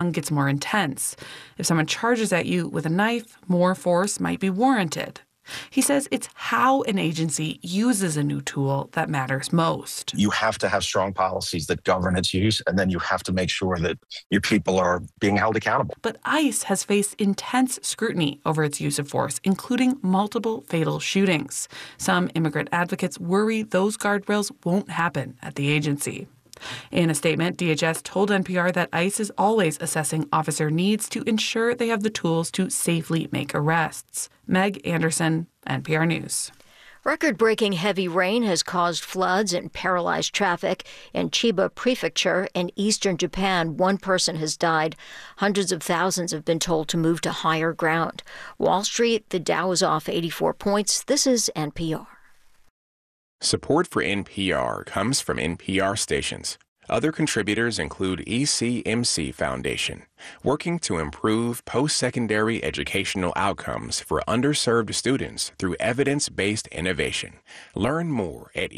fun gets more intense. If someone charges at you with a knife, more force might be warranted. He says it's how an agency uses a new tool that matters most. You have to have strong policies that govern its use, and then you have to make sure that your people are being held accountable. But ICE has faced intense scrutiny over its use of force, including multiple fatal shootings. Some immigrant advocates worry those guardrails won't happen at the agency. In a statement, DHS told NPR that ICE is always assessing officer needs to ensure they have the tools to safely make arrests. Meg Anderson, NPR News. Record-breaking heavy rain has caused floods and paralyzed traffic in Chiba Prefecture in eastern Japan. One person has died. Hundreds of thousands have been told to move to higher ground. Wall Street, the Dow is off 84 points. This is NPR. Support for NPR comes from NPR stations. Other contributors include ECMC Foundation, working to improve post-secondary educational outcomes for underserved students through evidence-based innovation. Learn more at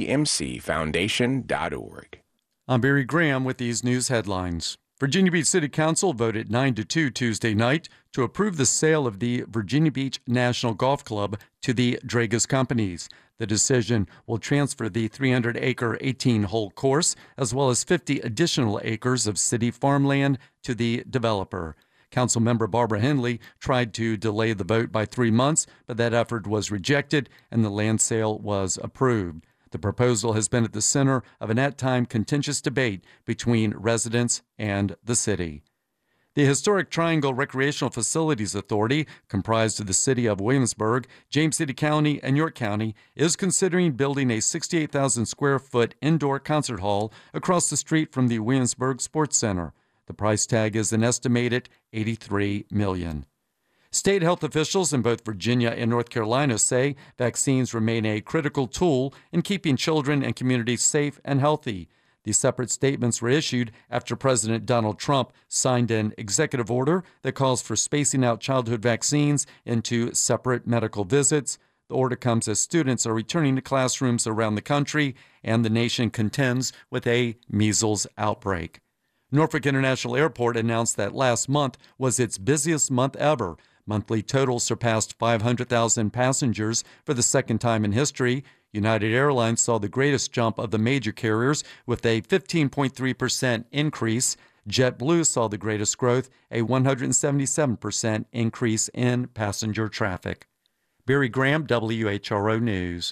ecmcfoundation.org. I'm Barry Graham with these news headlines. Virginia Beach City Council voted 9-2 Tuesday night to approve the sale of the Virginia Beach National Golf Club to the Dragas Companies. The decision will transfer the 300-acre 18-hole course as well as 50 additional acres of city farmland to the developer. Councilmember Barbara Henley tried to delay the vote by 3 months, but that effort was rejected and the land sale was approved. The proposal has been at the center of an at-time contentious debate between residents and the city. The Historic Triangle Recreational Facilities Authority, comprised of the city of Williamsburg, James City County, and York County, is considering building a 68,000 square foot indoor concert hall across the street from the Williamsburg Sports Center. The price tag is an estimated $83 million. State health officials in both Virginia and North Carolina say vaccines remain a critical tool in keeping children and communities safe and healthy. These separate statements were issued after President Donald Trump signed an executive order that calls for spacing out childhood vaccines into separate medical visits. The order comes as students are returning to classrooms around the country and the nation contends with a measles outbreak. Norfolk International Airport announced that last month was its busiest month ever. Monthly totals surpassed 500,000 passengers for the second time in history. United Airlines saw the greatest jump of the major carriers with a 15.3% increase. JetBlue saw the greatest growth, a 177% increase in passenger traffic. Barry Graham, WHRO News.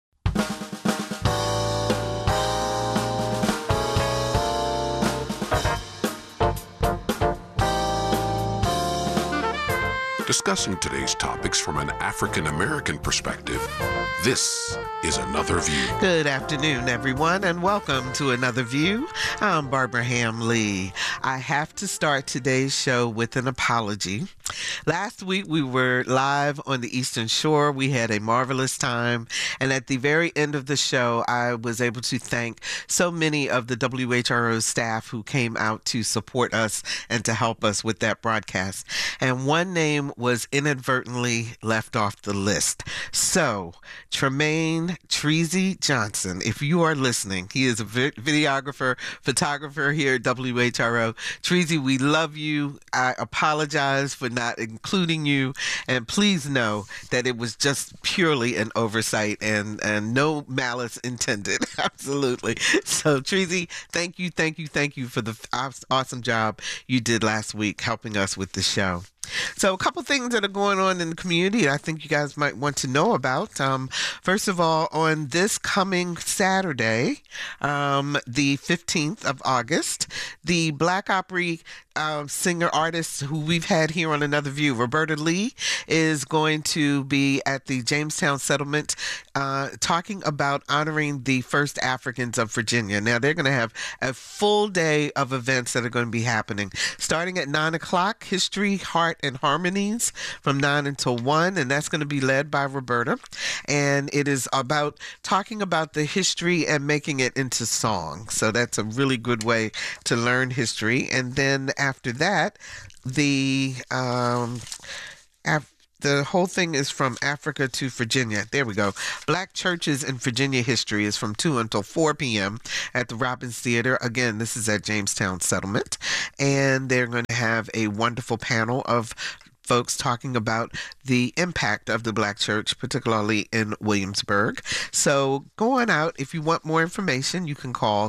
Discussing today's topics from an African-American perspective, this is Another View. Good afternoon, everyone, and welcome to Another View. I'm Barbara Ham-Lee. I have to start today's show with an apology. Last week, we were live on the Eastern Shore. We had a marvelous time, and at the very end of the show, I was able to thank so many of the WHRO staff who came out to support us and to help us with that broadcast. And one name was inadvertently left off the list. So, Tremaine Treasy Johnson, if you are listening, he is a videographer, photographer here at WHRO. Treasy, we love you. I apologize for not including you, and please know that it was just purely an oversight and no malice intended. Absolutely. So, Treasy, thank you for the awesome job you did last week helping us with the show. So a couple things that are going on in the community I think you guys might want to know about. First of all, on this coming Saturday, the 15th of August, the Black Opry singer-artist who we've had here on Another View, Roberta Lee, is going to be at the Jamestown Settlement talking about honoring the first Africans of Virginia. Now, they're going to have a full day of events that are going to be happening. Starting at 9 o'clock, History, Heart, and Harmonies from 9 until 1, and that's going to be led by Roberta. And it is about talking about the history and making it into song. So that's a really good way to learn history. And then after that, the whole thing is from Africa to Virginia. There we go. Black Churches in Virginia History is from 2 until 4 p.m. at the Robbins Theater. Again, this is at Jamestown Settlement. And they're going to have a wonderful panel of folks talking about the impact of the Black church, particularly in Williamsburg. So go on out. If you want more information, you can call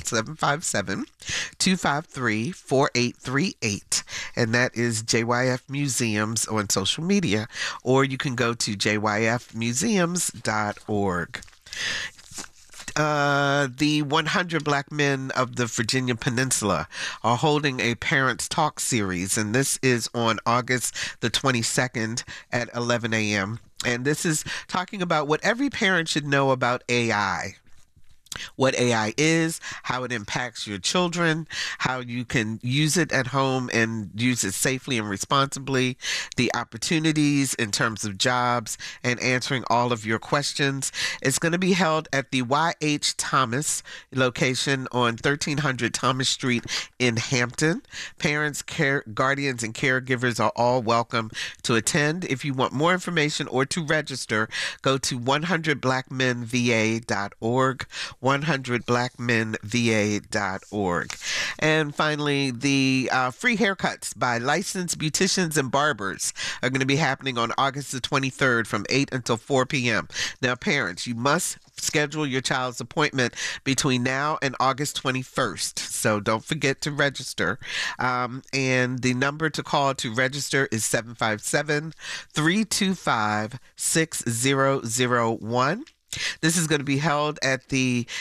757-253-4838. And that is JYF Museums on social media. Or you can go to jyfmuseums.org. The 100 Black men of the Virginia Peninsula are holding a Parents Talk series, and this is on August the 22nd at 11 a.m. And this is talking about what every parent should know about AI. What AI is, how it impacts your children, how you can use it at home and use it safely and responsibly, the opportunities in terms of jobs, and answering all of your questions. It's going to be held at the Y.H. Thomas location on 1300 Thomas Street in Hampton. Parents, guardians, and caregivers are all welcome to attend. If you want more information or to register, go to 100blackmenva.org. 100blackmenva.org. And finally, the free haircuts by licensed beauticians and barbers are going to be happening on August the 23rd from 8 until 4 p.m. Now, parents, you must schedule your child's appointment between now and August 21st. So don't forget to register. And the number to call to register is 757-325-6001. This is going to be held at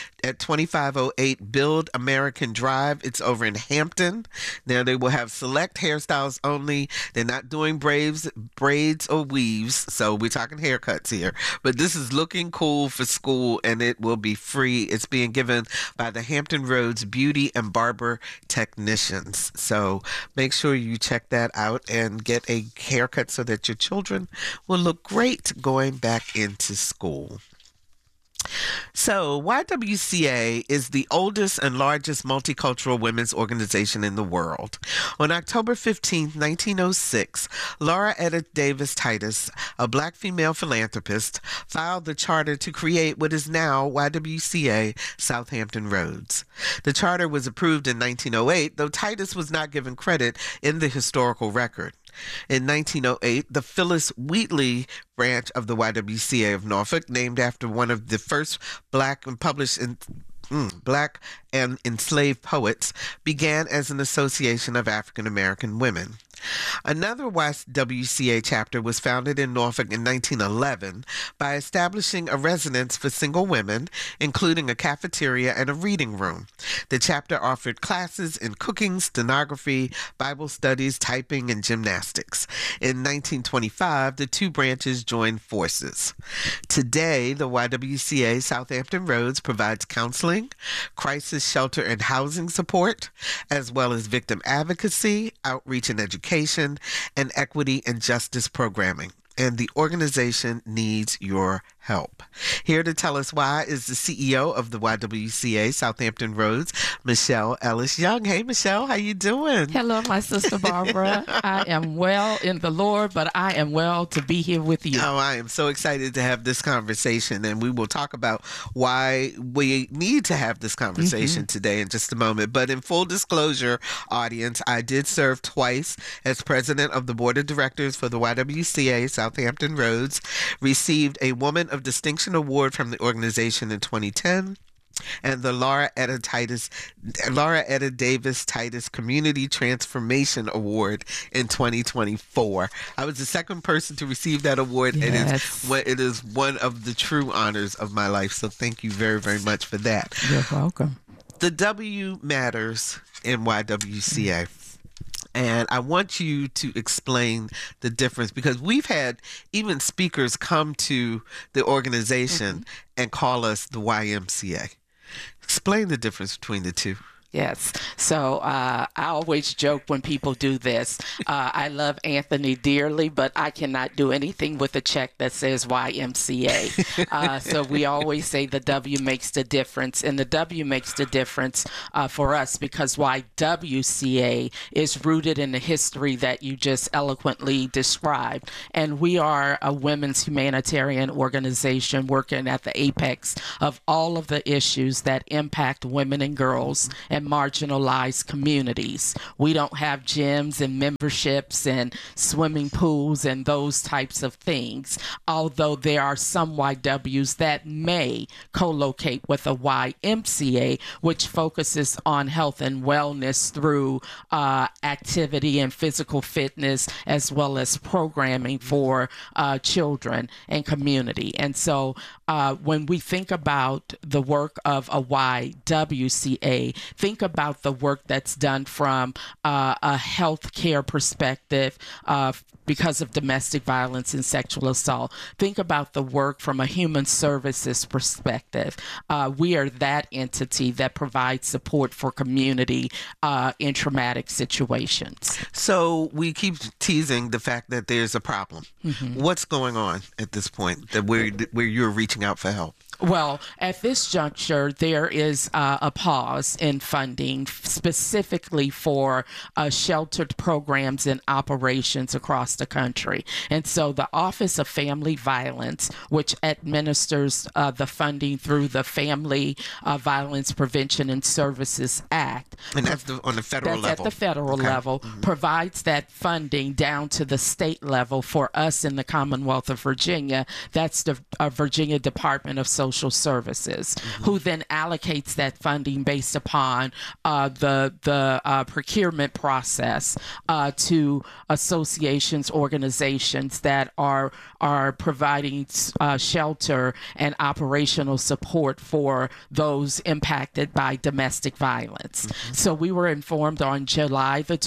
2508 Build American Drive. It's over in Hampton. Now, they will have select hairstyles only. They're not doing braids, or weaves, so we're talking haircuts here. But this is looking cool for school, and it will be free. It's being given by the Hampton Roads Beauty and Barber Technicians. So make sure you check that out and get a haircut so that your children will look great going back into school. So, YWCA is the oldest and largest multicultural women's organization in the world. On October 15, 1906, Laura Etta Davis Titus, a Black female philanthropist, filed the charter to create what is now YWCA Southampton Roads. The charter was approved in 1908, though Titus was not given credit in the historical record. In 1908, the Phyllis Wheatley branch of the YWCA of Norfolk, named after one of the first Black and published in Black and enslaved poets, began as an association of African American women. Another YWCA chapter was founded in Norfolk in 1911 by establishing a residence for single women, including a cafeteria and a reading room. The chapter offered classes in cooking, stenography, Bible studies, typing, and gymnastics. In 1925, the two branches joined forces. Today, the YWCA Southampton Roads provides counseling, crisis shelter and housing support, as well as victim advocacy, outreach and education, and equity and justice programming. And the organization needs your help. Here to tell us why is the CEO of the YWCA Southampton Roads, Michelle Ellis Young. Hey, Michelle, how you doing? Hello, my sister Barbara. I am well in the Lord, but I am well to be here with you. Oh, I am so excited to have this conversation, and we will talk about why we need to have this conversation today in just a moment. But in full disclosure, audience, I did serve twice as president of the board of directors for the YWCA Southampton Roads, received a Woman of Distinction Award from the organization in 2010, and the Laura Etta Davis Titus Community Transformation Award in 2024. I was the second person to receive that award, Yes. and it is one of the true honors of my life. So thank you very, very much for that. You're welcome. The W matters in YWCA. And I want you to explain the difference, because we've had even speakers come to the organization and call us the YMCA. Explain the difference between the two. Yes. So I always joke when people do this. I love Anthony dearly, but I cannot do anything with a check that says YMCA. So we always say the W makes the difference. And the W makes the difference for us because YWCA is rooted in the history that you just eloquently described. And we are a women's humanitarian organization working at the apex of all of the issues that impact women and girls. and marginalized communities. We don't have gyms and memberships and swimming pools and those types of things, although there are some YWs that may co-locate with a YMCA, which focuses on health and wellness through activity and physical fitness, as well as programming for children and community. And so when we think about the work of a YWCA, think about the work that's done from a healthcare perspective because of domestic violence and sexual assault. Think about the work from a human services perspective. We are that entity that provides support for community in traumatic situations. So we keep teasing the fact that there's a problem. What's going on at this point that where you're reaching out for help? Well, at this juncture, there is a pause in funding specifically for sheltered programs and operations across the country. And so the Office of Family Violence, which administers the funding through the Family Violence Prevention and Services Act. And that's on the federal level? That's at the federal level, provides that funding down to the state level for us in the Commonwealth of Virginia. That's the Virginia Department of Social Services, who then allocates that funding based upon the procurement process to associations, organizations that are providing shelter and operational support for those impacted by domestic violence. So we were informed on July the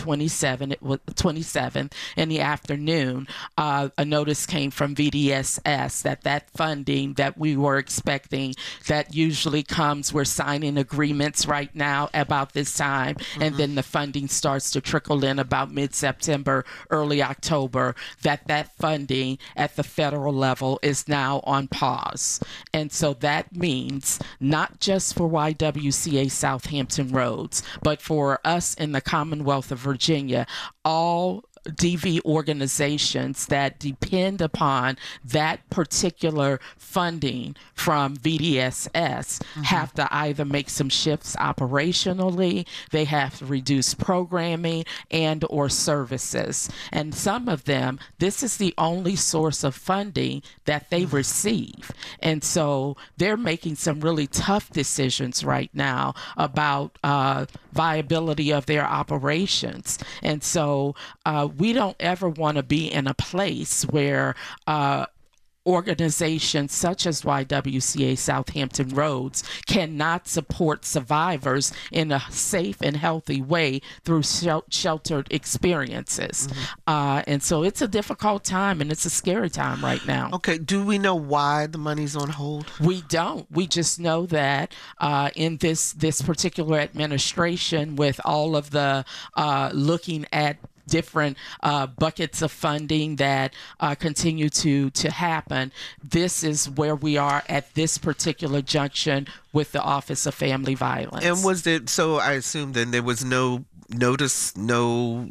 27th in the afternoon, a notice came from VDSS that funding that we were expecting, that usually comes, we're signing agreements right now about this time, and then the funding starts to trickle in about mid-September, early October, that funding at the federal level is now on pause. And so that means not just for YWCA Southampton Roads, but for us in the Commonwealth of Virginia, all DV organizations that depend upon that particular funding from VDSS have to either make some shifts operationally, they have to reduce programming and or services. And some of them, this is the only source of funding that they receive. And so they're making some really tough decisions right now about viability of their operations. And so we don't ever want to be in a place where organizations such as YWCA Southampton Roads cannot support survivors in a safe and healthy way through sheltered experiences. And so it's a difficult time, and it's a scary time right now. Okay, do we know why the money's on hold? We don't. We just know that in this particular administration, with all of the looking at different buckets of funding that continue to happen, this is where we are at this particular junction with the Office of Family Violence. And was there, so I assume then there was no notice, no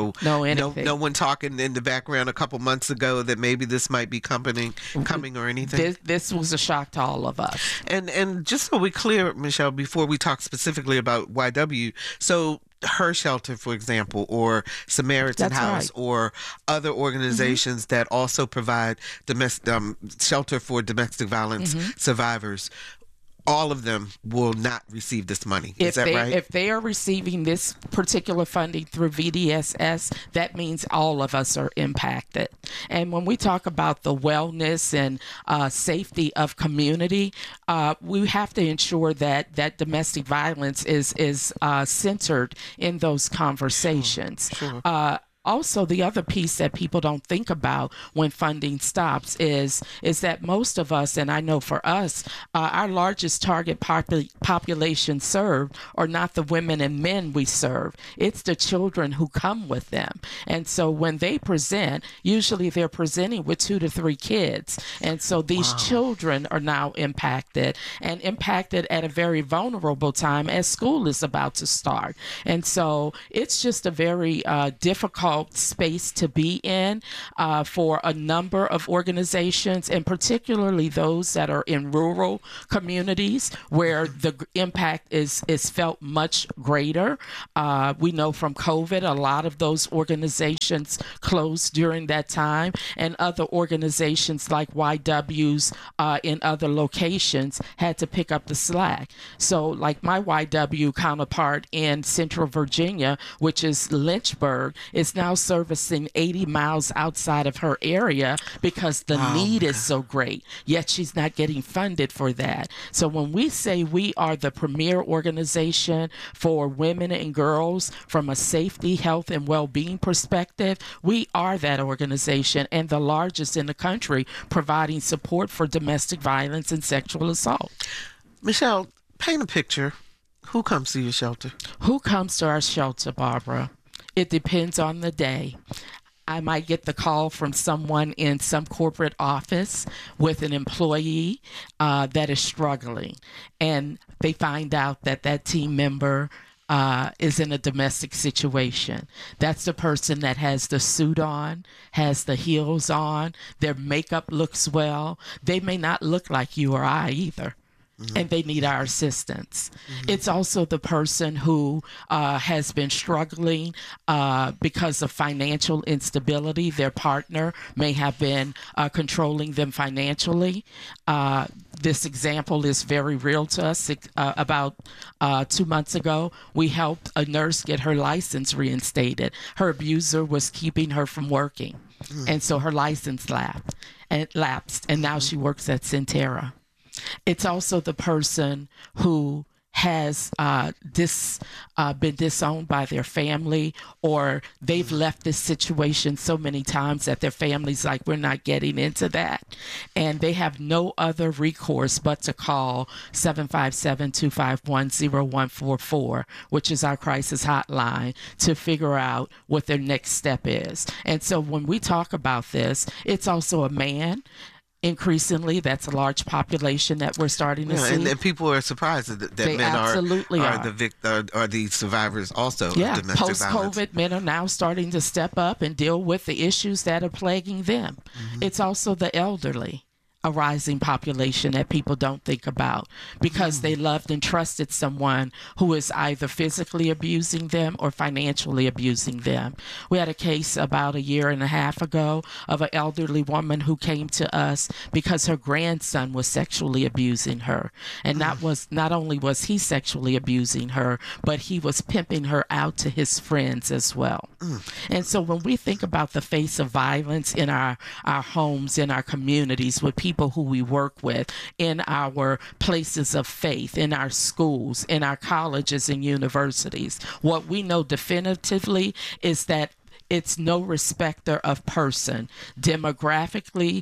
one talking in the background a couple months ago that maybe this might be coming or anything? This was a shock to all of us. And just so we're clear, Michelle, before we talk specifically about YW, so Her Shelter, for example, or Samaritan House, or other organizations that also provide shelter for domestic violence survivors, all of them will not receive this money. Is that right? If they are receiving this particular funding through VDSS, that means all of us are impacted. And when we talk about the wellness and safety of community, we have to ensure that domestic violence is centered in those conversations. Sure. Also, the other piece that people don't think about when funding stops is that most of us, and I know for us, our largest target population served are not the women and men we serve. It's the children who come with them. And so when they present, usually they're presenting with 2 to 3 kids. And so these children are now impacted at a very vulnerable time as school is about to start. And so it's just a very difficult difficult space to be in for a number of organizations, and particularly those that are in rural communities where the impact is felt much greater. We know from COVID, a lot of those organizations closed during that time, and other organizations like YWs in other locations had to pick up the slack. So like my YW counterpart in Central Virginia, which is Lynchburg, is now servicing 80 miles outside of her area because the need is so great, yet she's not getting funded for that. So when we say we are the premier organization for women and girls from a safety, health, and well-being perspective, we are that organization and the largest in the country providing support for domestic violence and sexual assault. Michelle, paint a picture. Who comes to your shelter? Who comes to our shelter, Barbara? It depends on the day. I might get the call from someone in some corporate office with an employee that is struggling, and they find out that that team member is in a domestic situation. That's the person that has the suit on, has the heels on, their makeup looks well. They may not look like you or I either. And they need our assistance. It's also the person who has been struggling because of financial instability. Their partner may have been controlling them financially. This example is very real to us. About 2 months ago, we helped a nurse get her license reinstated. Her abuser was keeping her from working. And so her license lapsed, and now she works at Centera. It's also the person who has been disowned by their family, or they've left this situation so many times that their family's like, we're not getting into that. And they have no other recourse but to call 757-251-0144, which is our crisis hotline, to figure out what their next step is. And so when we talk about this, it's also a man. Increasingly, that's a large population that we're starting to see. And people are surprised that men are the survivors also of domestic violence. Post-COVID, men are now starting to step up and deal with the issues that are plaguing them. It's also the elderly, a rising population that people don't think about because they loved and trusted someone who is either physically abusing them or financially abusing them. We had a case about 1.5 years ago of an elderly woman who came to us because her grandson was sexually abusing her. And not only was he sexually abusing her, but he was pimping her out to his friends as well. And so when we think about the face of violence in our homes, in our communities, with people who we work with, in our places of faith, in our schools, in our colleges and universities, what we know definitively is that it's no respecter of person. Demographically,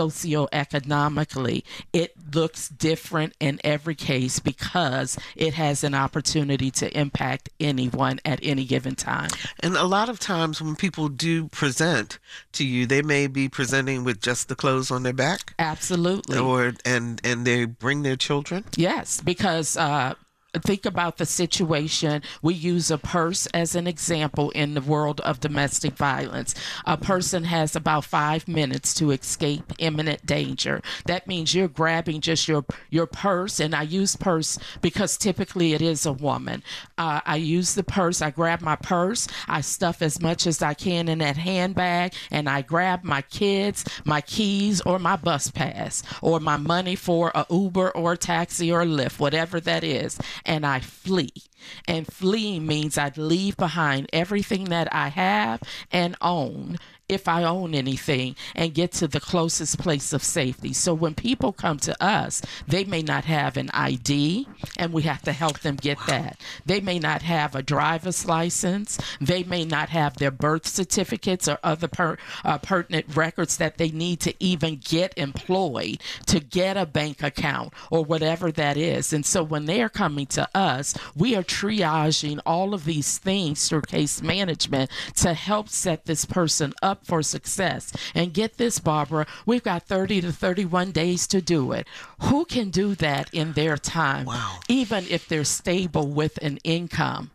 socioeconomically, it looks different in every case because it has an opportunity to impact anyone at any given time. And a lot of times when people do present to you, they may be presenting with just the clothes on their back. Absolutely. And they bring their children. Yes, because think about the situation. We use a purse as an example in the world of domestic violence. A person has about 5 minutes to escape imminent danger. That means you're grabbing just your purse, and I use purse because typically it is a woman. I use the purse. I grab my purse. I stuff as much as I can in that handbag, and I grab my kids, my keys, or my bus pass, or my money for a Uber or a taxi or a Lyft, whatever that is. And I flee. And fleeing means I'd leave behind everything that I have and own, if I own anything, and get to the closest place of safety. So when people come to us, they may not have an ID, and we have to help them get that. They may not have a driver's license. They may not have their birth certificates or other pertinent records that they need to even get employed, to get a bank account, or whatever that is. And so when they are coming to us, we are triaging all of these things through case management to help set this person up for success. And get this, Barbara, we've got 30 to 31 days to do it. Who can do that in their time? Wow. Even if they're stable with an income.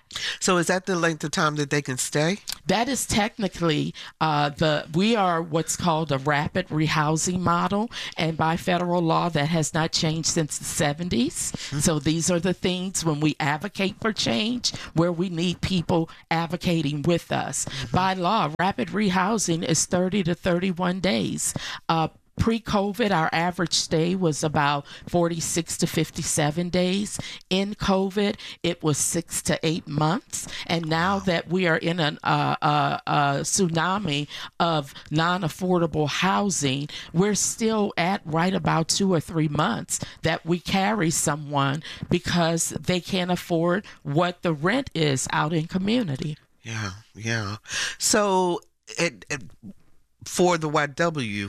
So is that the length of time that they can stay? That is technically we are what's called a rapid rehousing model, and by federal law that has not changed since the 70s. So these are the things when we advocate for change, where we need people advocating with us. By law, rapid rehousing is 30 to 31 days. Pre-COVID, our average stay was about 46 to 57 days. In COVID, it was 6 to 8 months. And now that we are in a tsunami of non-affordable housing, we're still at right about 2 or 3 months that we carry someone because they can't afford what the rent is out in community. Yeah. So for the YW,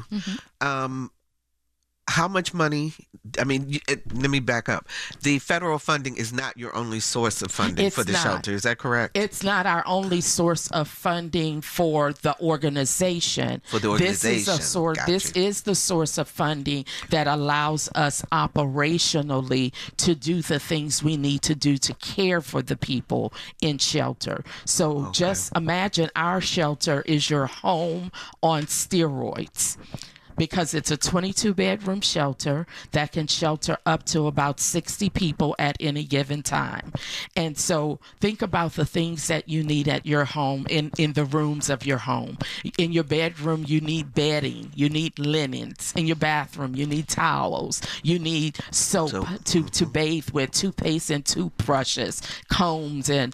how much money? I mean, let me back up. The federal funding is not your only source of funding for the shelter. Is that correct? It's not our only source of funding for the organization. For the organization. This is the source of funding that allows us operationally to do the things we need to do to care for the people in shelter. So just imagine our shelter is your home on steroids, because it's a 22-bedroom shelter that can shelter up to about 60 people at any given time. And so think about the things that you need at your home, in the rooms of your home. In your bedroom, you need bedding, you need linens. In your bathroom, you need towels, you need soap to bathe with, toothpaste and toothbrushes, combs, and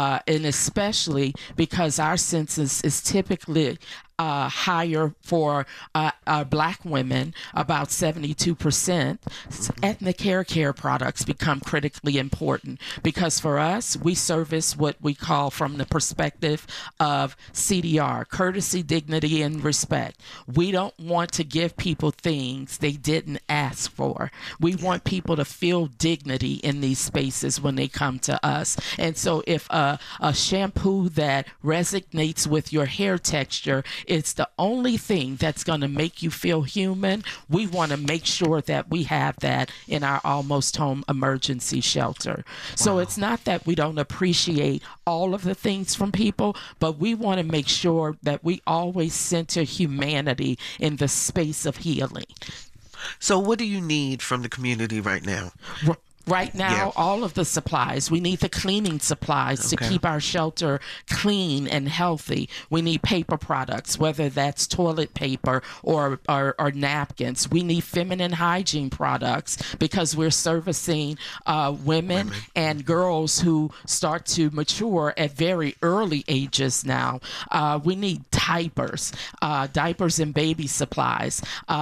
especially because our census is typically higher for Black women, about 72%, ethnic hair care products become critically important, because for us, we service what we call, from the perspective of CDR, courtesy, dignity, and respect. We don't want to give people things they didn't ask for. We want people to feel dignity in these spaces when they come to us. And so if a shampoo that resonates with your hair texture, it's the only thing that's going to make you feel human, we want to make sure that we have that in our Almost Home emergency shelter. So it's not that we don't appreciate all of the things from people, but we want to make sure that we always center humanity in the space of healing. So what do you need from the community right now? Right now, all of the supplies. We need the cleaning supplies to keep our shelter clean and healthy. We need paper products, whether that's toilet paper or napkins. We need feminine hygiene products, because we're servicing women and girls who start to mature at very early ages now. We need diapers and baby supplies.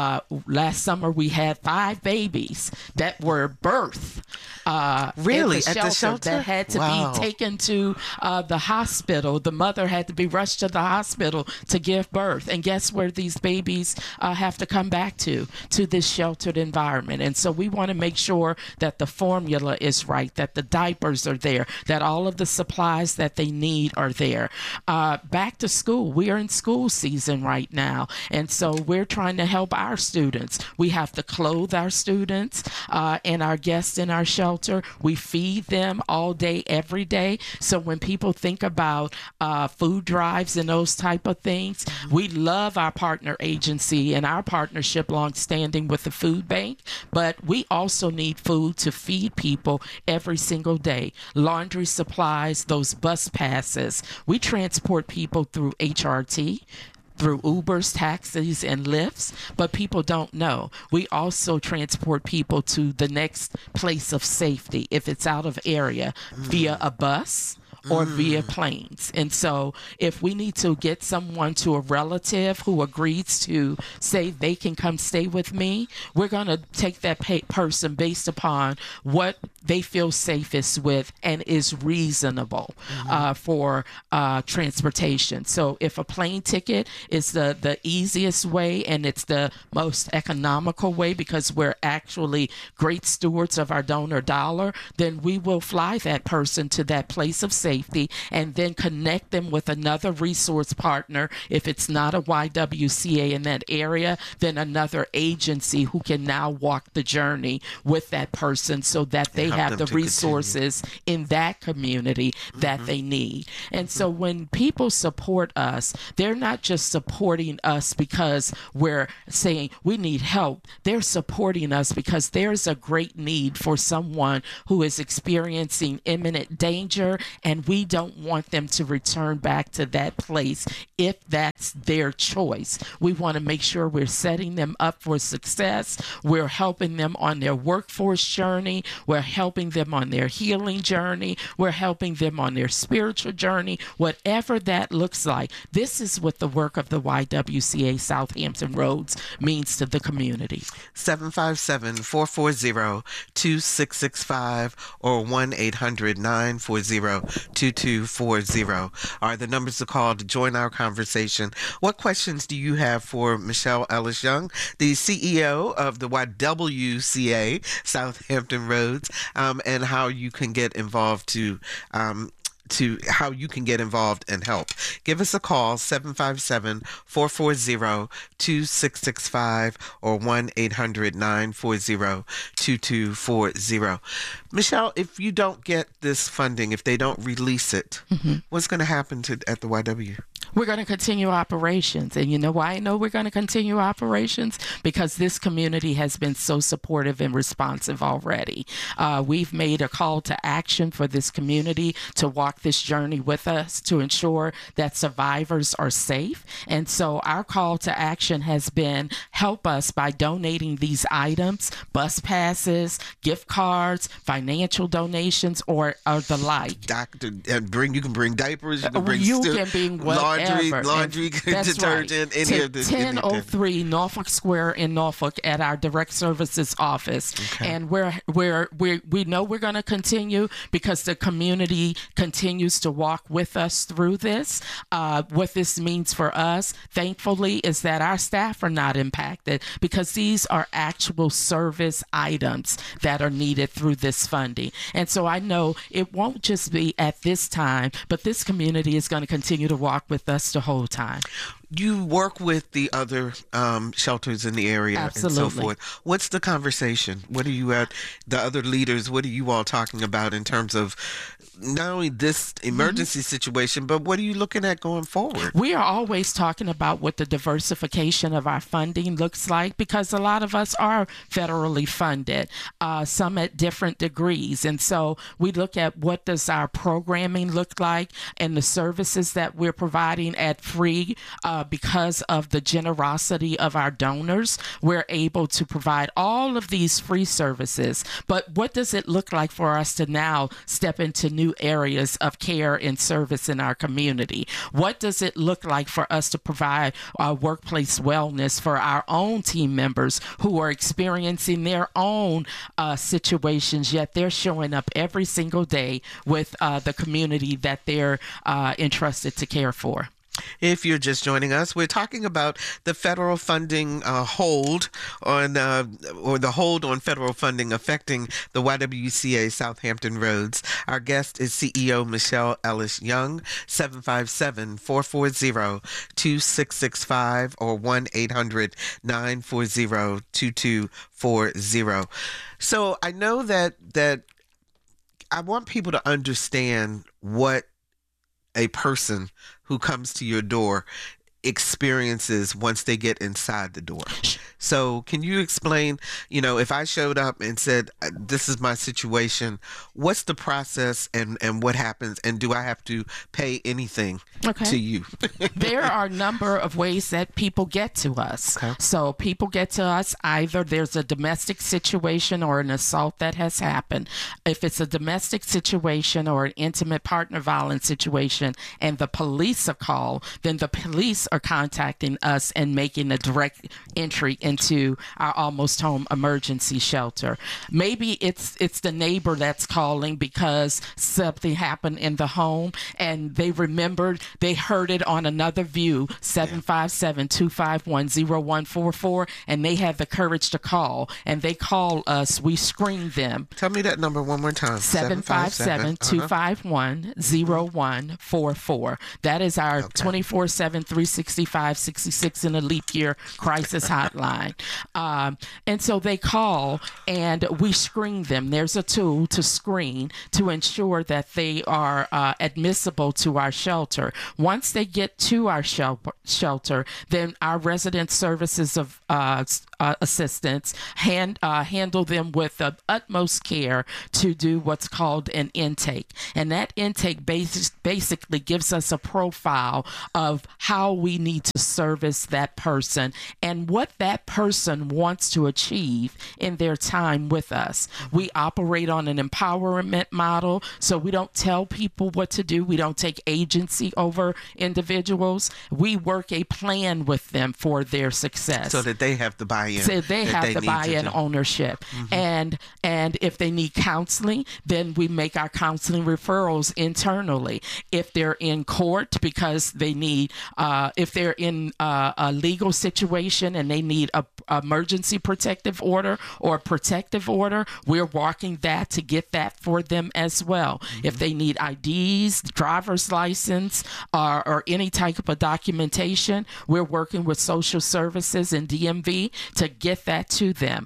Last summer, we had 5 babies that were birthed. Really? At the shelter that had to be taken to the hospital. The mother had to be rushed to the hospital to give birth. And guess where these babies have to come back to this sheltered environment. And so we want to make sure that the formula is right, that the diapers are there, that all of the supplies that they need are there. Back to school. We are in school season right now. And so we're trying to help our students. We have to clothe our students and our guests in our shelter. We feed them all day, every day. So when people think about food drives and those type of things, we love our partner agency and our partnership longstanding with the food bank, but we also need food to feed people every single day. Laundry supplies, those bus passes. We transport people through HRT, through Ubers, taxis, and Lyfts, but people don't know. We also transport people to the next place of safety, if it's out of area, via a bus or via planes. And so if we need to get someone to a relative who agrees to say they can come stay with me, we're going to take that person based upon what they feel safest with and is reasonable for transportation. So if a plane ticket is the easiest way and it's the most economical way, because we're actually great stewards of our donor dollar, then we will fly that person to that place of safety safety, and then connect them with another resource partner. If it's not a YWCA in that area, then another agency who can now walk the journey with that person so that they have the resources in that community that they need. And so when people support us, they're not just supporting us because we're saying we need help. They're supporting us because there's a great need for someone who is experiencing imminent danger, and we don't want them to return back to that place if that's their choice. We want to make sure we're setting them up for success. We're helping them on their workforce journey. We're helping them on their healing journey. We're helping them on their spiritual journey, whatever that looks like. This is what the work of the YWCA Southampton Roads means to the community. 757-440-2665 or 1-800-940-2240 are the numbers to call to join our conversation. What questions do you have for Michelle Ellis Young, the CEO of the YWCA Southampton Roads, and how you can get involved to how you can get involved and help? Give us a call, 757-440-2665 or 1-800-940-2240. Michelle, if you don't get this funding, if they don't release it, what's going to happen at the YW? We're going to continue operations. And you know why I know we're going to continue operations? Because this community has been so supportive and responsive already. We've made a call to action for this community to walk this journey with us to ensure that survivors are safe. And so our call to action has been help us by donating these items, bus passes, gift cards, financial donations, or the like. You can bring diapers, you can bring laundry detergent, right. any of this. 1003 Norfolk Square in Norfolk at our direct services office. Okay. And we know we're going to continue because the community continues to walk with us through this. What this means for us, thankfully, is that our staff are not impacted because these are actual service items that are needed through this funding. And so I know it won't just be at this time, but this community is going to continue to walk with us the whole time. You work with the other shelters in the area. Absolutely. And so forth. What's the conversation? What are you the other leaders, what are you all talking about in terms of not only this emergency situation, but what are you looking at going forward? We are always talking about what the diversification of our funding looks like because a lot of us are federally funded, some at different degrees. And so we look at what does our programming look like and the services that we're providing at free. Because of the generosity of our donors, we're able to provide all of these free services. But what does it look like for us to now step into new areas of care and service in our community? What does it look like for us to provide workplace wellness for our own team members who are experiencing their own situations, yet they're showing up every single day with the community that they're entrusted to care for? If you're just joining us, we're talking about the federal funding hold on, or the hold on federal funding affecting the YWCA Southampton Roads. Our guest is CEO Michelle Ellis Young, 757-440-2665 or 1-800-940-2240. So I know that I want people to understand what a person who comes to your door experiences once they get inside the door. So can you explain, if I showed up and said, this is my situation, what's the process and what happens? And do I have to pay anything to you? There are a number of ways that people get to us. Okay. So people get to us either there's a domestic situation or an assault that has happened. If it's a domestic situation or an intimate partner violence situation and the police are called, then the police are contacting us and making a direct entry into our Almost Home emergency shelter. Maybe it's the neighbor that's calling because something happened in the home and they remembered, they heard it on another view, 757-251-0144, and they had the courage to call, and they call us. We screen them. Tell me that number one more time. 757-251-0144. That is our 24/7, 365, 66 in a leap year crisis hotline. And so they call and we screen them. There's a tool to screen to ensure that they are admissible to our shelter. Once they get to our shelter, then our resident services of assistants handle them with the utmost care to do what's called an intake. And that intake basically gives us a profile of how we need to service that person and what that person wants to achieve in their time with us. We operate on an empowerment model, so we don't tell people what to do. We don't take agency over individuals. We work a plan with them for their success. So that they have to buy in. So they have to buy in ownership. And if they need counseling, then we make our counseling referrals internally. If they're in court because they need, if they're in a legal situation and they need a emergency protective order or a protective order, we're walking that to get that for them as well. If they need IDs, driver's license, or any type of documentation, we're working with social services and DMV to get that to them.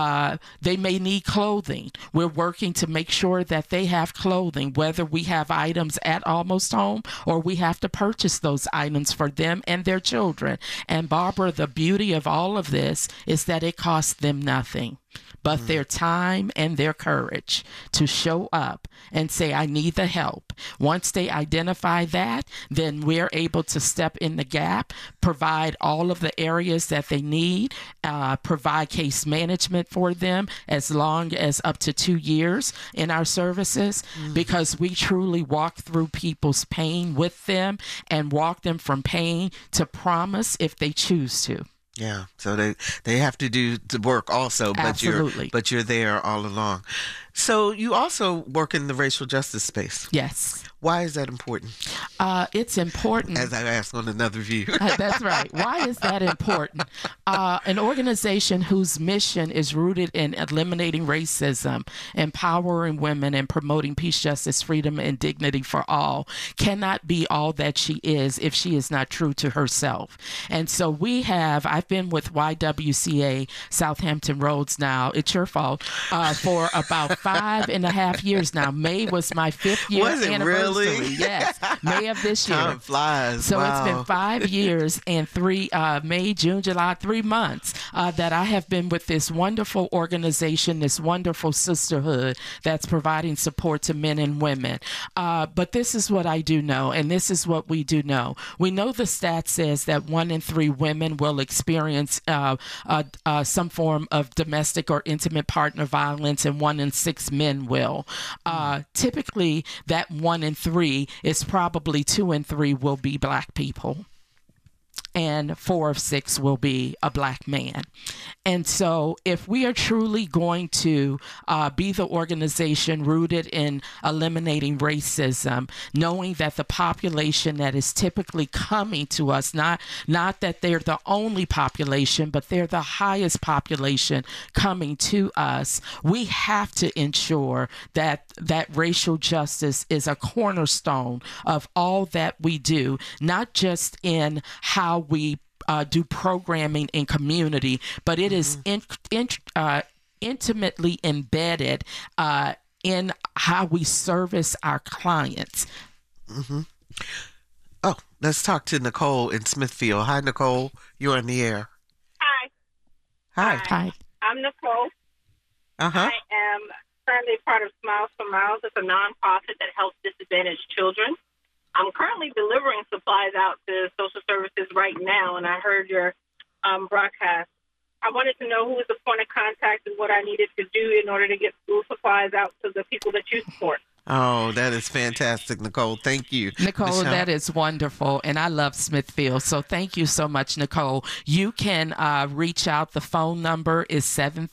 They may need clothing. We're working to make sure that they have clothing, whether we have items at Almost Home or we have to purchase those items for them and their children. And Barbara, the beauty of all of this is that it costs them nothing but their time and their courage to show up and say, I need the help. Once they identify that, then we're able to step in the gap, provide all of the areas that they need, provide case management for them as long as up to 2 years in our services, because we truly walk through people's pain with them and walk them from pain to promise if they choose to. Yeah, so they have to do the work also, but you're there all along. So you also work in the racial justice space. Yes. Why is that important? It's important. As I asked on Another View. That's right. Why is that important? An organization whose mission is rooted in eliminating racism, empowering women, and promoting peace, justice, freedom, and dignity for all cannot be all that she is if she is not true to herself. And so I've been with YWCA Southampton Roads now, it's your fault, for about 5.5 years now. May was my 5th year anniversary. Really? Yes, May of this year. Time flies. So wow. It's been 5 years and May, June, July, 3 months that I have been with this wonderful organization, this wonderful sisterhood that's providing support to men and women. But this is what I do know, and this is what we do know. We know the stat says that 1 in 3 women will experience some form of domestic or intimate partner violence, and 1 in 6 men will. Typically, that 1 in 3 is probably 2 in 3 will be Black people, and 4 of 6 will be a Black man. And so if we are truly going to be the organization rooted in eliminating racism, knowing that the population that is typically coming to us, not that they're the only population, but they're the highest population coming to us, we have to ensure that racial justice is a cornerstone of all that we do, not just in how we do programming in community, but it is intimately embedded in how we service our clients. Oh, let's talk to Nicole in Smithfield. Hi, Nicole. You're on the air. Hi. I'm Nicole. I am currently part of Smiles for Miles. It's a nonprofit that helps disadvantaged children. I'm currently delivering supplies out to social services right now, and I heard your broadcast. I wanted to know who was the point of contact and what I needed to do in order to get school supplies out to the people that you support. Oh, that is fantastic, Nicole. Thank you. Nicole, Michelle? that is wonderful. And I love Smithfield. So thank you so much, Nicole. You can reach out. The phone number is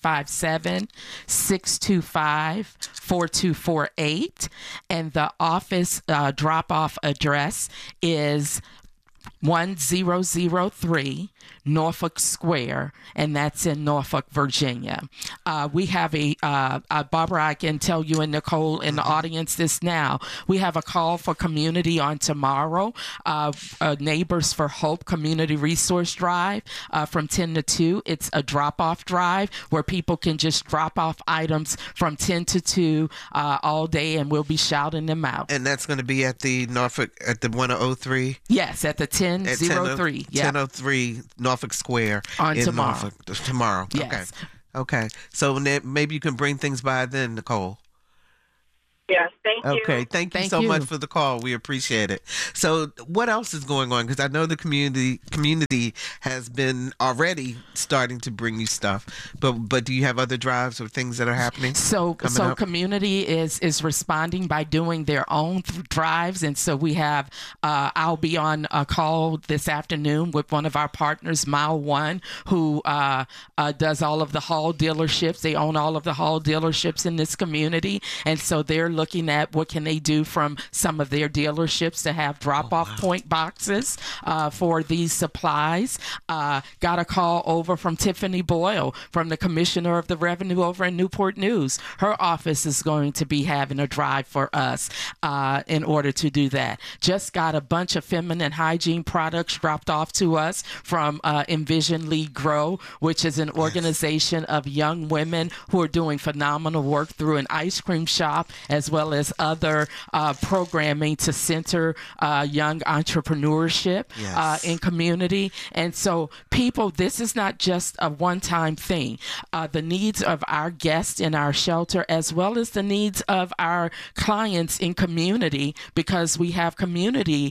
757-625-4248. And the office drop-off address is 1003 Norfolk Square, and that's in Norfolk, Virginia. We have Barbara, I can tell you and Nicole in the audience this now. We have a call for community on tomorrow, Neighbors for Hope Community Resource Drive from 10 to 2. It's a drop-off drive where people can just drop off items from 10 to 2 all day, and we'll be shouting them out. And that's going to be at the Norfolk, at the 1003? Yes, at the 1003. Yeah. 1003 Norfolk Square on in tomorrow. Norfolk. Tomorrow. Yes. Okay. So maybe you can bring things by then, Nicole. Yes, thank you. Okay, thank you so much for the call. We appreciate it. So what else is going on? Because I know the community has been already starting to bring you stuff, but do you have other drives or things that are happening? So community is responding by doing their own drives, and so we have. I'll be on a call this afternoon with one of our partners, Mile One, who does all of the Hall dealerships. They own all of the Hall dealerships in this community, and so they're looking at what can they do from some of their dealerships to have drop-off point boxes for these supplies. Got a call over from Tiffany Boyle, from the Commissioner of the Revenue over in Newport News. Her office is going to be having a drive for us in order to do that. Just got a bunch of feminine hygiene products dropped off to us from Envision Lead Grow, which is an organization of young women who are doing phenomenal work through an ice cream shop as well as other programming to center young entrepreneurship in community. And so people, this is not just a one-time thing. The needs of our guests in our shelter as well as the needs of our clients in community, because we have community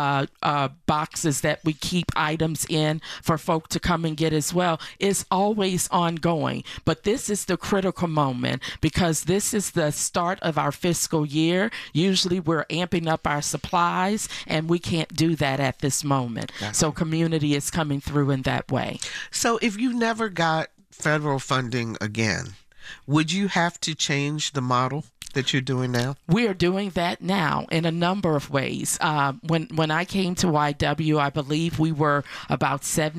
boxes that we keep items in for folk to come and get as well, is always ongoing. But this is the critical moment because this is the start of our fiscal year. Usually we're amping up our supplies, and we can't do that at this moment. So community is coming through in that way. So if you never got federal funding again, would you have to change the model that you're doing now? We are doing that now in a number of ways. When I came to YW, I believe we were about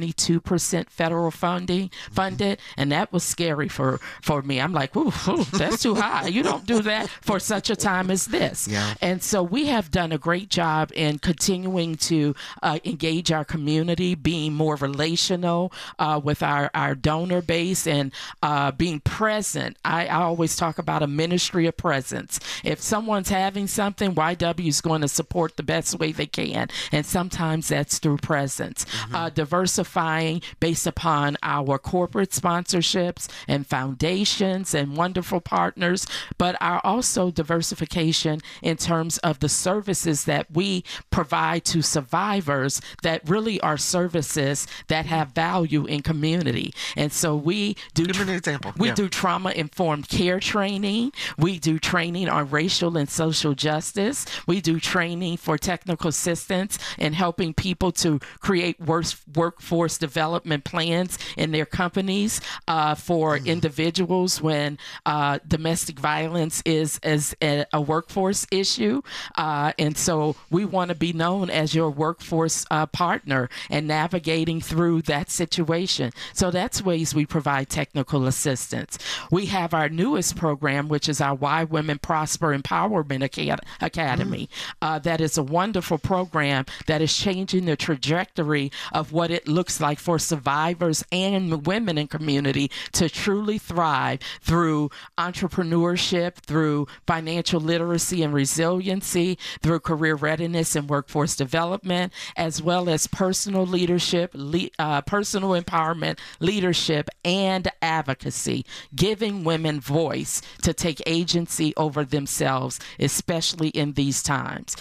72% federal funded, and that was scary for me. I'm like, ooh, that's too high. You don't do that for such a time as this. Yeah. And so we have done a great job in continuing to engage our community, being more relational with our donor base, and being present. I always talk about a ministry of presence. If someone's having something, YW is going to support the best way they can. And sometimes that's through presence. Diversifying based upon our corporate sponsorships and foundations and wonderful partners, but our also diversification in terms of the services that we provide to survivors that really are services that have value in community. And so we do. Give me an example. We do trauma-informed care training. We do training on racial and social justice. We do training for technical assistance and helping people to create workforce development plans in their companies for individuals when domestic violence is a workforce issue. And so we want to be known as your workforce partner and navigating through that situation. So that's ways we provide technical assistance. We have our newest program, which is our Why Women Prosper Empowerment Academy. That is a wonderful program that is changing the trajectory of what it looks like for survivors and women in community to truly thrive through entrepreneurship, through financial literacy and resiliency, through career readiness and workforce development, as well as personal leadership, personal empowerment, leadership, and advocacy, giving women voice to take agency over themselves, especially in these times.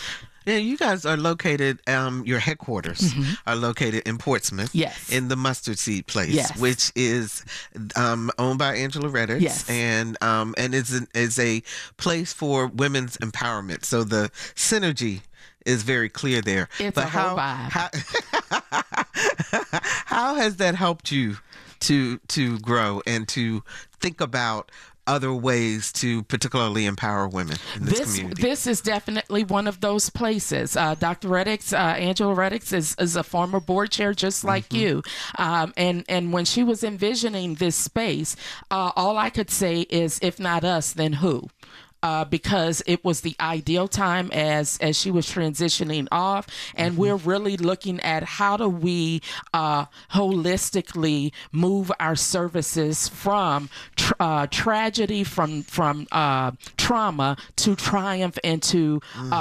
Yeah, you guys are located, your headquarters are located in Portsmouth. Yes. In the Mustard Seed Place, Yes. which is owned by Angela Redditz. Yes. And is a place for women's empowerment. So the synergy is very clear there. It's a whole vibe. How has that helped you to grow and to think about other ways to particularly empower women in this community? This is definitely one of those places. Dr. Redditz, Angela Redditz is a former board chair just like you. And when she was envisioning this space, all I could say is, if not us, then who? Because it was the ideal time as she was transitioning off, and we're really looking at how do we holistically move our services from tragedy, from trauma to triumph, into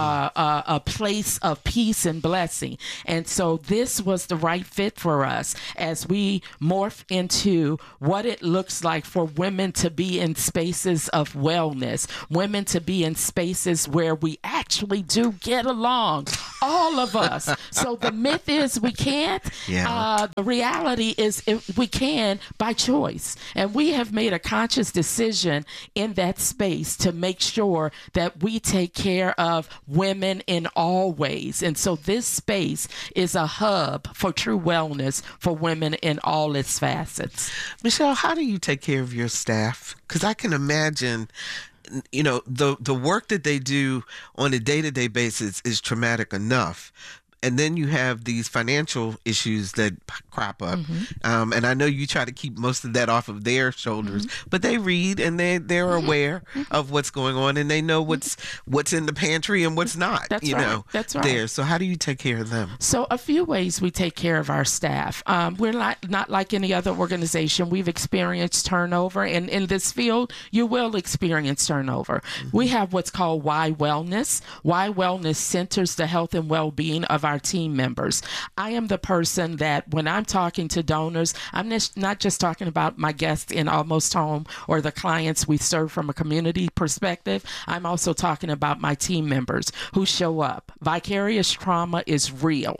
a place of peace and blessing. And so this was the right fit for us as we morph into what it looks like for women to be in spaces of wellness, women to be in spaces where we actually do get along, all of us. So the myth is we can't. Yeah. The reality is we can by choice. And we have made a conscious decision in that space to make sure that we take care of women in all ways. And so this space is a hub for true wellness for women in all its facets. Michelle, how do you take care of your staff? Because I can imagine, you know, the work that they do on a day-to-day basis is traumatic enough. And then you have these financial issues that crop up. And I know you try to keep most of that off of their shoulders, but they read and they're aware of what's going on, and they know what's in the pantry and what's not. That's right. There. So how do you take care of them? So a few ways we take care of our staff. We're not like any other organization. We've experienced turnover, and in this field, you will experience turnover. We have what's called Why Wellness. Why Wellness centers the health and well-being of our team members. I am the person that when I'm talking to donors, I'm not just talking about my guests in Almost Home or the clients we serve from a community perspective. I'm also talking about my team members who show up. Vicarious trauma is real.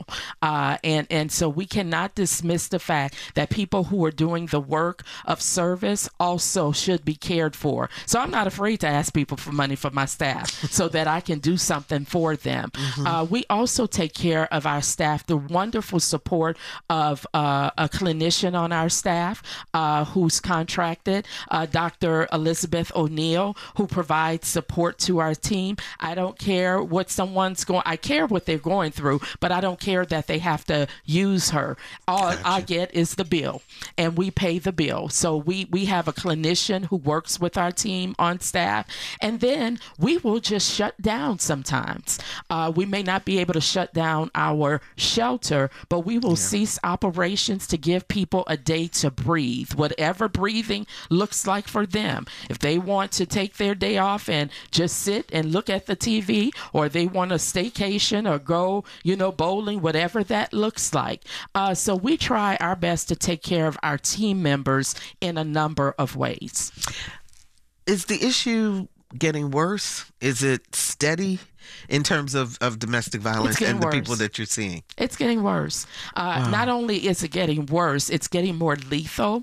And so we cannot dismiss the fact that people who are doing the work of service also should be cared for. So I'm not afraid to ask people for money for my staff so that I can do something for them. We also take care of our staff, the wonderful support of a clinician on our staff who's contracted, Dr. Elizabeth O'Neill, who provides support to our team. I don't care what I care what they're going through, but I don't care that they have to use her. All I get is the bill, and we pay the bill. So we have a clinician who works with our team on staff, and then we will just shut down sometimes. We may not be able to shut down our shelter, but we will cease operations to give people a day to breathe, whatever breathing looks like for them. If they want to take their day off and just sit and look at the TV, or they want a staycation or go, bowling, whatever that looks like. So we try our best to take care of our team members in a number of ways. Is the issue getting worse? Is it steady in terms of domestic violence and the people that you're seeing? It's getting worse. Not only is it getting worse, it's getting more lethal.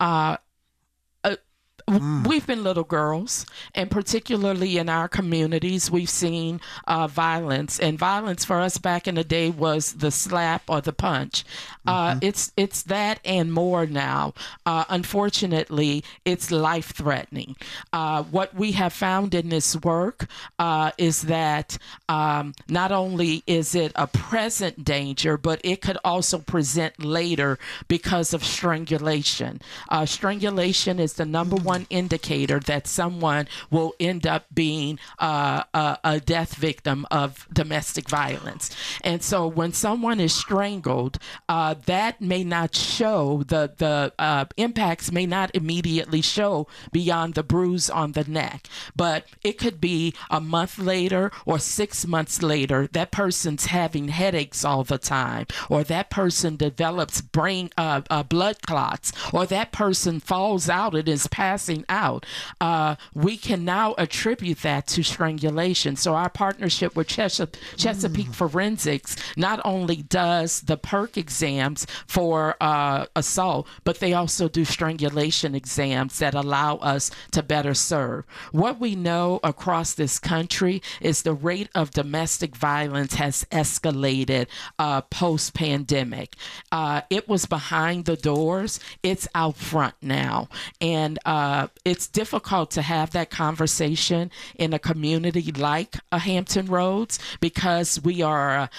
We've been little girls, and particularly in our communities, we've seen violence. And violence for us back in the day was the slap or the punch. It's that and more now. Unfortunately, it's life-threatening. What we have found in this work is that not only is it a present danger, but it could also present later because of strangulation. Strangulation is the number one indicator that someone will end up being a death victim of domestic violence. And so when someone is strangled, that may not show, the impacts may not immediately show beyond the bruise on the neck, but it could be a month later or 6 months later. That person's having headaches all the time, or that person develops blood clots, or that person falls out and is passing passing out, we can now attribute that to strangulation. So our partnership with Chesapeake Forensics not only does the PERC exams for assault, but they also do strangulation exams that allow us to better serve. What we know across this country is the rate of domestic violence has escalated post-pandemic. It was behind the doors. It's out front now. And it's difficult to have that conversation in a community like Hampton Roads because we are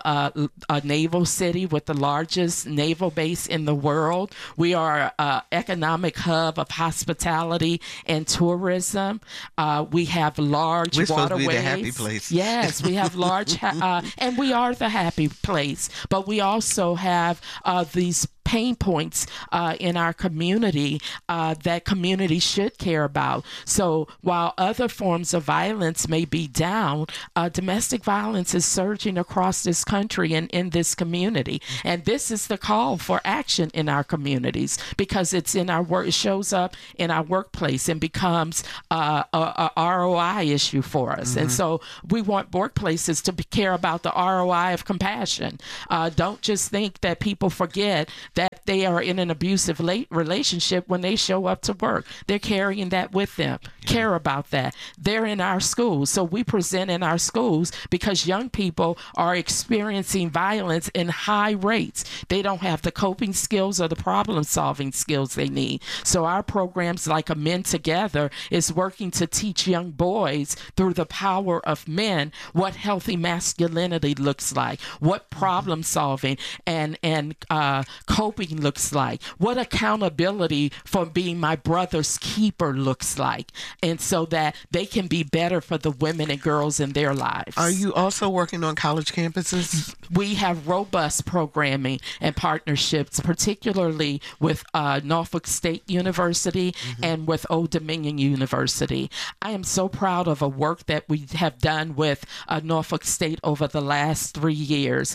a naval city with the largest naval base in the world. We are an economic hub of hospitality and tourism. We have large We're waterways. supposed to be the happy place. Yes, we have large, and we are the happy place. But we also have these pain points in our community that communities should care about. So while other forms of violence may be down, domestic violence is surging across this country and in this community. And this is the call for action in our communities because it's in our work, it shows up in our workplace and becomes a ROI issue for us. And so we want workplaces to care about the ROI of compassion. Don't just think that people forget that they are in an abusive relationship when they show up to work. They're carrying that with them. Care about that. They're in our schools. So we present in our schools because young people are experiencing violence in high rates. They don't have the coping skills or the problem-solving skills they need. So our programs like A Men Together is working to teach young boys through the power of men what healthy masculinity looks like, what problem-solving and coping looks like, what accountability for being my brother's keeper looks like, and so that they can be better for the women and girls in their lives. Are you also working on college campuses? We have robust programming and partnerships, particularly with Norfolk State University and with Old Dominion University. I am so proud of a work that we have done with Norfolk State over the last 3 years.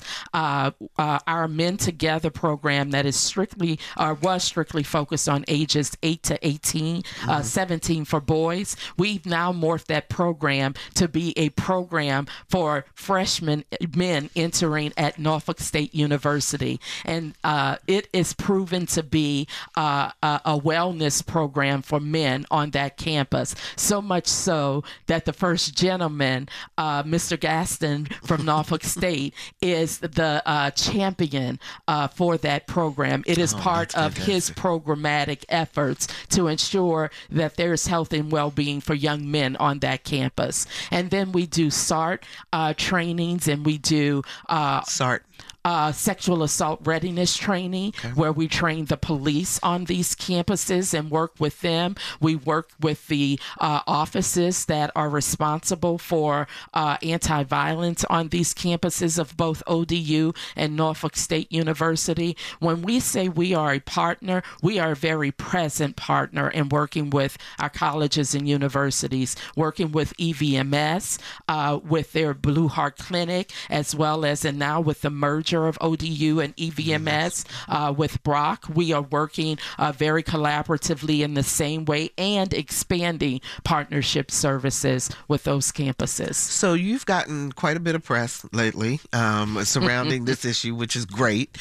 Our Men Together program that is was strictly focused on ages 8 to 18, 17 for boys. We've now morphed that program to be a program for freshman men entering at Norfolk State University. And it is proven to be a wellness program for men on that campus. So much so that the first gentleman, Mr. Gaston from Norfolk State, is the champion for that program. It is part of his programmatic efforts to ensure that there's health and well-being for young men on that campus. And then we do SART trainings, and we do SART. Sexual assault readiness training, where we train the police on these campuses and work with them. We work with the offices that are responsible for anti-violence on these campuses of both ODU and Norfolk State University. When we say we are a partner, we are a very present partner in working with our colleges and universities, working with EVMS, with their Blue Heart Clinic, as well as, and now with the merger of ODU and EVMS with Brock. We are working very collaboratively in the same way and expanding partnership services with those campuses. So you've gotten quite a bit of press lately surrounding this issue, which is great.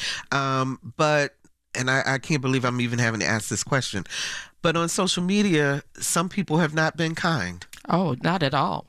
But I can't believe I'm even having to ask this question. But on social media, some people have not been kind. Oh, not at all.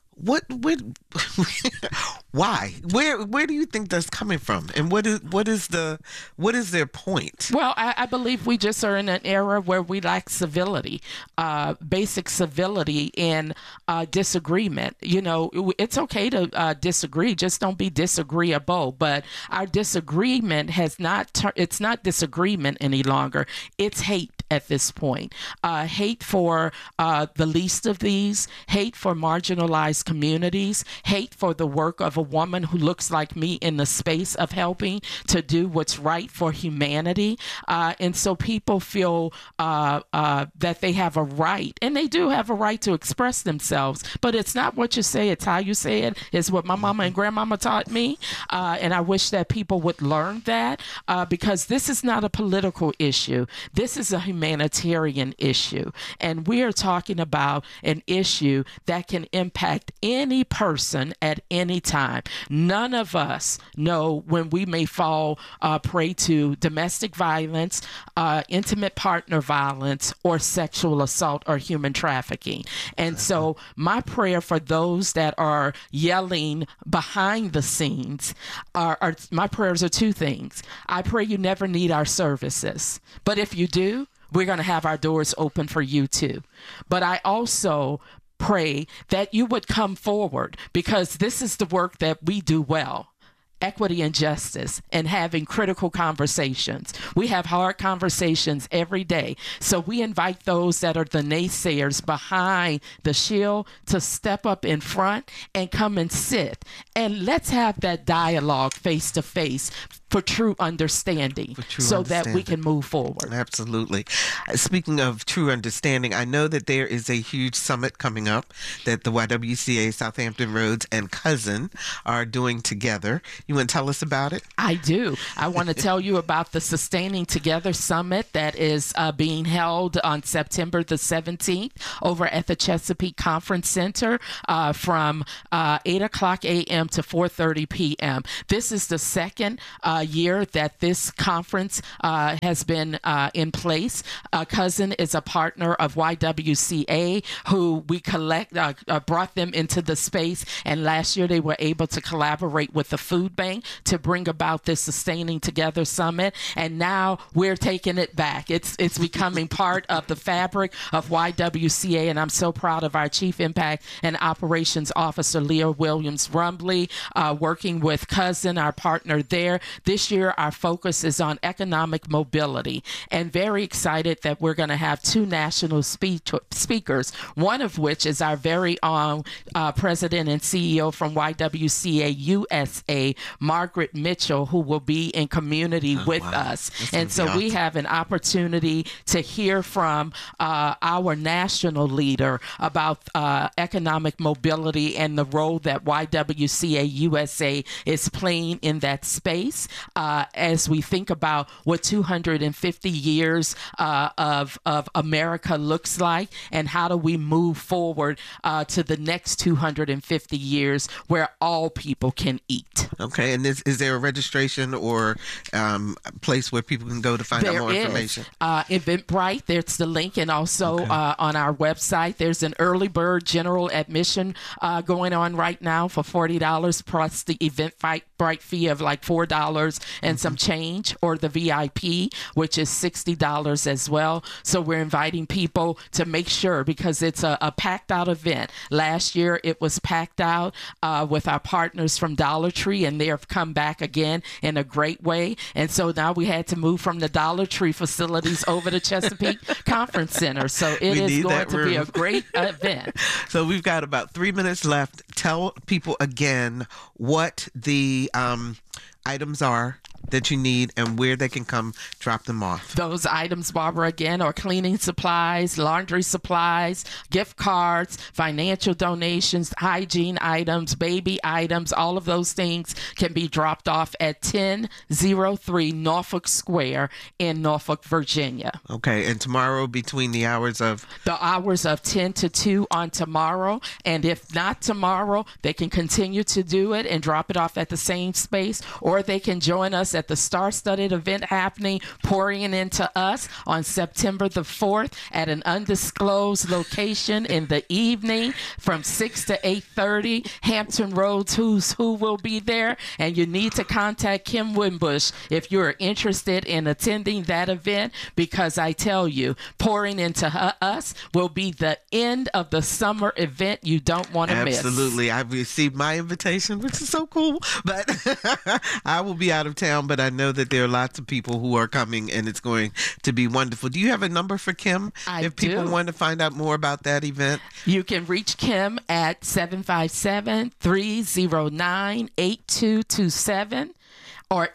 Why? Where do you think that's coming from? And what is their point? Well, I believe we just are in an era where we lack civility, basic civility in disagreement. You know, it's okay to disagree, just don't be disagreeable. But our disagreement has it's not disagreement any longer. It's hate at this point. Hate for the least of these, hate for marginalized communities, hate for the work of a woman who looks like me in the space of helping to do what's right for humanity. And so people feel that they have a right, and they do have a right to express themselves, but it's not what you say, it's how you say it. It's what my mama and grandmama taught me. And I wish that people would learn that because this is not a political issue. This is a humanitarian humanitarian issue. And we are talking about an issue that can impact any person at any time. None of us know when we may fall prey to domestic violence, intimate partner violence, or sexual assault or human trafficking. And so my prayer for those that are yelling behind the scenes are my prayers are two things. I pray you never need our services, but if you do, we're going to have our doors open for you too. But I also pray that you would come forward, because this is the work that we do well. Equity and justice, and having critical conversations. We have hard conversations every day. So we invite those that are the naysayers behind the shield to step up in front and come and sit. And let's have that dialogue face to face for true understanding, that we can move forward. Absolutely. Speaking of true understanding, I know that there is a huge summit coming up that the YWCA Southampton Roads and Cousin are doing together. You want to tell us about it? I do. I want to tell you about the Sustaining Together Summit that is being held on September the 17th over at the Chesapeake Conference Center from 8 o'clock a.m. to 4:30 p.m. This is the second year that this conference has been in place. Cousin is a partner of YWCA, who we brought them into the space, and last year they were able to collaborate with the food bank to bring about this Sustaining Together Summit, and now we're taking it back. It's becoming part of the fabric of YWCA, and I'm so proud of our Chief Impact and Operations Officer, Leah Williams-Rumbley, working with Cousin, our partner there. This year, our focus is on economic mobility, and very excited that we're going to have two national speakers, one of which is our very own president and CEO from YWCA USA, Margaret Mitchell, who will be in community with us. And so we have an opportunity to hear from our national leader about economic mobility and the role that YWCA USA is playing in that space. As we think about what 250 years of America looks like, and how do we move forward to the next 250 years where all people can eat. Okay, and is there a registration or place where people can go to find out more information? Eventbrite, there's the link, and also on our website, there's an early bird general admission going on right now for $40 plus the Eventbrite fee of like $4 and some change, or the VIP, which is $60 as well. So we're inviting people to make sure, because it's a packed out event. Last year it was packed out with our partners from Dollar Tree, and they have come back again in a great way. And so now we had to move from the Dollar Tree facilities over to Chesapeake Conference Center. So it is going to be a great event. So we've got about 3 minutes left. Tell people again what the items are that you need and where they can come drop them off. Those items, Barbara, again, are cleaning supplies, laundry supplies, gift cards, financial donations, hygiene items, baby items. All of those things can be dropped off at 1003 Norfolk Square in Norfolk, Virginia. Okay, and tomorrow between the hours of? The hours of 10 to 2 on tomorrow, and if not tomorrow, they can continue to do it and drop it off at the same space, or they can join us at the star-studded event happening, Pouring Into Us, on September the 4th at an undisclosed location in the evening from 6 to 8:30. Hampton Roads, who will be there, and you need to contact Kim Wimbush if you're interested in attending that event, because I tell you, Pouring Into Us will be the end of the summer event you don't want to miss. Absolutely. I've received my invitation, which is so cool, but I will be out of town, but I know that there are lots of people who are coming, and it's going to be wonderful. Do you have a number for Kim? If people want to find out more about that event? You can reach Kim at 757-309-8227. or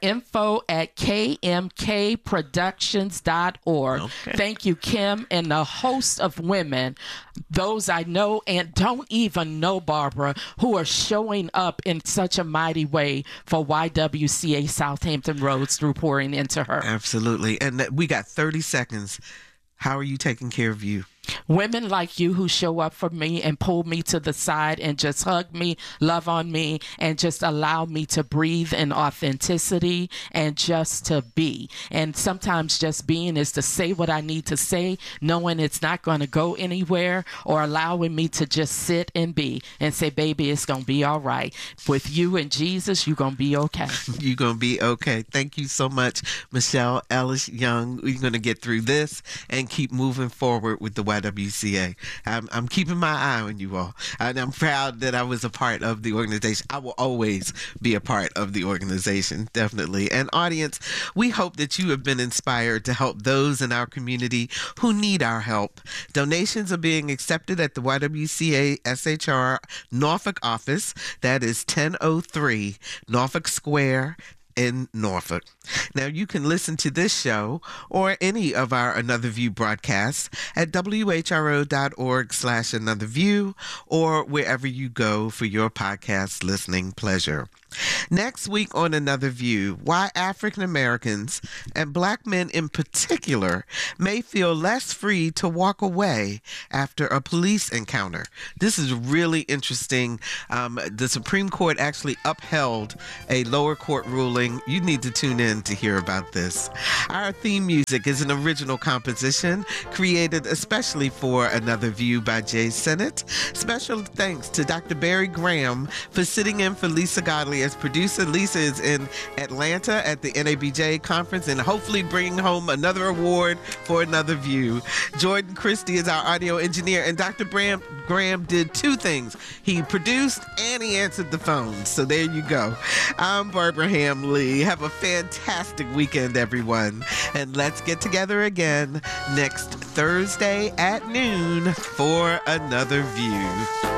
info@kmkproductions.org. Okay. Thank you, Kim, and a host of women, those I know and don't even know, Barbara, who are showing up in such a mighty way for YWCA Southampton Roads through Pouring Into Her. Absolutely. And we got 30 seconds. How are you taking care of you? Women like you who show up for me and pull me to the side and just hug me, love on me, and just allow me to breathe in authenticity and just to be. And sometimes just being is to say what I need to say, knowing it's not going to go anywhere, or allowing me to just sit and be and say, baby, it's going to be all right. With you and Jesus, you're going to be okay. You're going to be okay. Thank you so much, Michelle Ellis Young. We're going to get through this and keep moving forward with the YWCA. I'm keeping my eye on you all, and I'm proud that I was a part of the organization. I will always be a part of the organization, definitely. And audience, we hope that you have been inspired to help those in our community who need our help. Donations are being accepted at the YWCA SHR Norfolk office. That is 1003 Norfolk Square in Norfolk. Now, you can listen to this show or any of our Another View broadcasts at whro.org/anotherview or wherever you go for your podcast listening pleasure. Next week on Another View, why African Americans and Black men in particular may feel less free to walk away after a police encounter. This is really interesting. The Supreme Court actually upheld a lower court ruling. You need to tune in to hear about this. Our theme music is an original composition created especially for Another View by Jay Sennett. Special thanks to Dr. Barry Graham for sitting in for Lisa Godley as producer. Lisa is in Atlanta at the NABJ conference and hopefully bringing home another award for Another View. Jordan Christie is our audio engineer, and Dr. Graham did two things. He produced and he answered the phone. So there you go. I'm Barbara Hamley. Have a fantastic weekend, everyone. And let's get together again next Thursday at noon for Another View.